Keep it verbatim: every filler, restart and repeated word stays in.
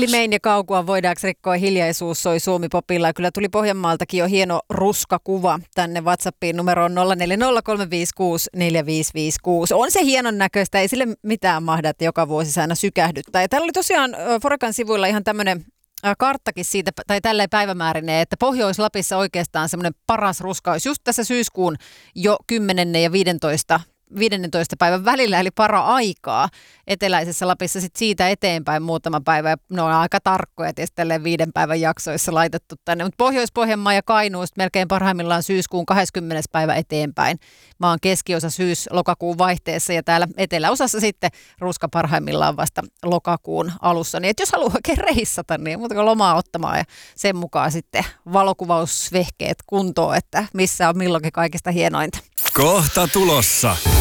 Limein ja Kaukua voidaanko rikkoa hiljaisuus soi Suomi-popilla. Kyllä tuli Pohjanmaaltakin jo hieno ruskakuva tänne WhatsAppiin numeroon nolla neljä nolla kolme viisi kuusi neljä viisi viisi kuusi. On se hienon näköistä, ei sille mitään mahda, että joka vuosi se aina sykähdyttää. Ja täällä oli tosiaan Forecan sivuilla ihan tämmöinen karttakin siitä, tai tälleen päivämäärinen, että Pohjois-Lapissa oikeastaan semmoinen paras ruska olisi just tässä syyskuun jo kymmenen ja viisitoista viidennentoista päivän välillä, eli para-aikaa. Eteläisessä Lapissa sitten siitä eteenpäin muutama päivä, ja ne on aika tarkkoja, tietysti tälleen viiden päivän jaksoissa laitettu tänne, mutta Pohjois-Pohjanmaa ja Kainuusta melkein parhaimmillaan syyskuun kahdeskymmenes päivä eteenpäin. Maan keskiosa syys-lokakuun vaihteessa, ja täällä eteläosassa sitten ruska parhaimmillaan vasta lokakuun alussa. Niin, että jos haluaa oikein reissata, niin muuta kuin lomaa ottamaan, ja sen mukaan sitten valokuvausvehkeet kuntoon, että missä on milloinkin kaikista hienointa. Kohta tulossa.